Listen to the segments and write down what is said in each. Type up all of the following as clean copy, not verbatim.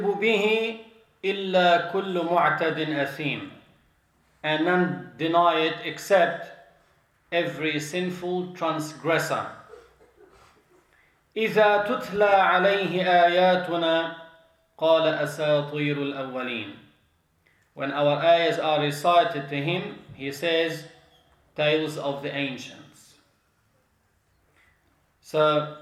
به إلا كل معتد أثيم, and none deny it except every sinful transgressor. إذا تتلى عليه آياتنا قال أساطير الأولين. When our ayahs are recited to him, he says, tales of the ancients. So,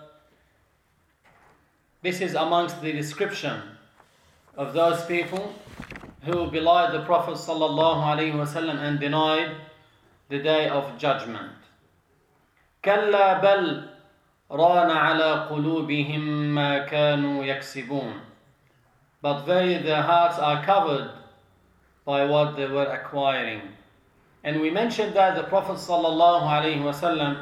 this is amongst the description of those people who belied the Prophet ﷺ and denied the day of judgment. كلا بل ران على قلوبهم ما كانوا يكسبون. But very their hearts are covered by what they were acquiring. And we mentioned that the Prophet ﷺ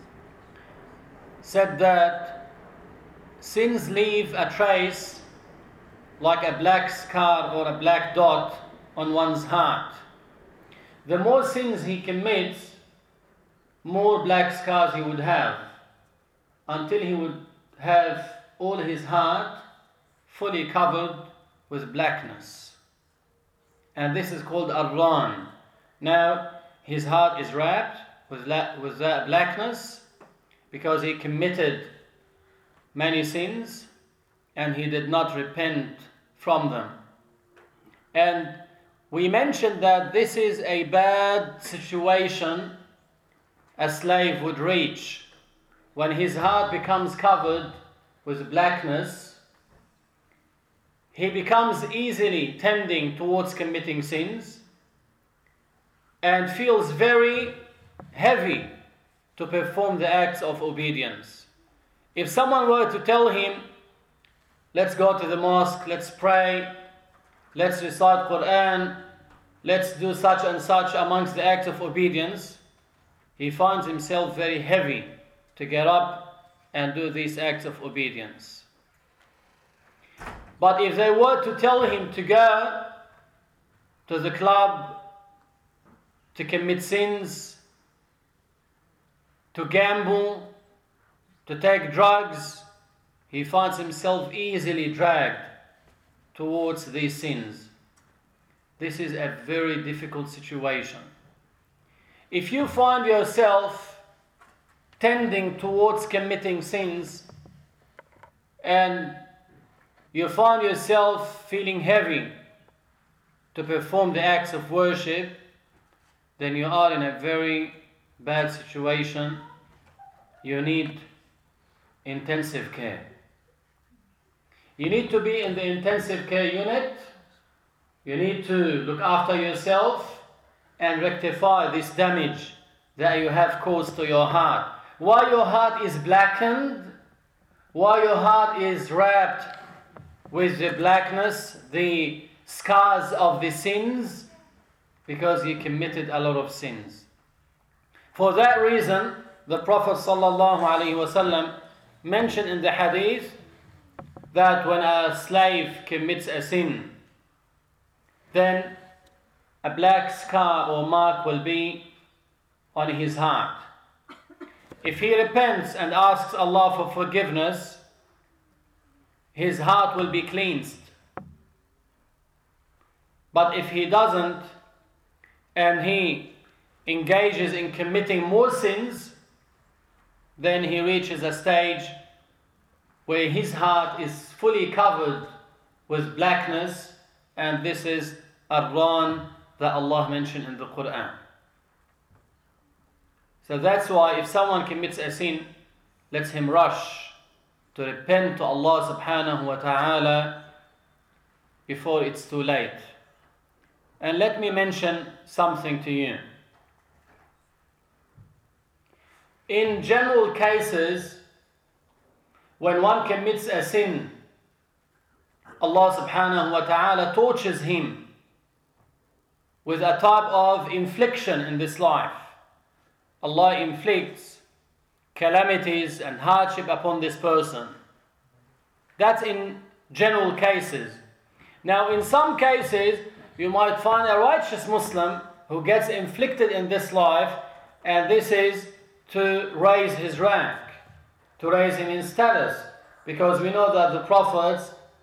said that sins leave a trace like a black scar or a black dot on one's heart. The more sins he commits, more black scars he would have, until he would have all his heart fully covered with blackness. And this is called Ar-Ran. Now, his heart is wrapped with that blackness because he committed many sins and he did not repent from them. And we mentioned that this is a bad situation a slave would reach when his heart becomes covered with blackness. He becomes easily tending towards committing sins and feels very heavy to perform the acts of obedience. If someone were to tell him, let's go to the mosque, let's pray, let's recite Quran, let's do such and such amongst the acts of obedience, he finds himself very heavy to get up and do these acts of obedience. But if they were to tell him to go to the club, to commit sins, to gamble, to take drugs, he finds himself easily dragged towards these sins. This is a very difficult situation. If you find yourself tending towards committing sins and you find yourself feeling heavy to perform the acts of worship, then you are in a very bad situation. You need intensive care. You need to be in the intensive care unit. You need to look after yourself and rectify this damage that you have caused to your heart. Why your heart is blackened, why your heart is wrapped with the blackness, the scars of the sins, because you committed a lot of sins. For that reason, the Prophet ﷺ mentioned in the hadith that when a slave commits a sin, then a black scar or mark will be on his heart. If he repents and asks Allah for forgiveness, his heart will be cleansed. But if he doesn't, and he engages in committing more sins, then he reaches a stage where his heart is fully covered with blackness, and this is Ar-Ran that Allah mentioned in the Quran. So that's why if someone commits a sin, let him rush to repent to Allah subhanahu wa ta'ala before it's too late. And let me mention something to you. In general cases, when one commits a sin, Allah subhanahu wa ta'ala tortures him with a type of infliction in this life. Allah inflicts calamities and hardship upon this person. That's in general cases. Now, in some cases, you might find a righteous Muslim who gets inflicted in this life, and this is to raise his rank, to raise him in status, because we know that the prophets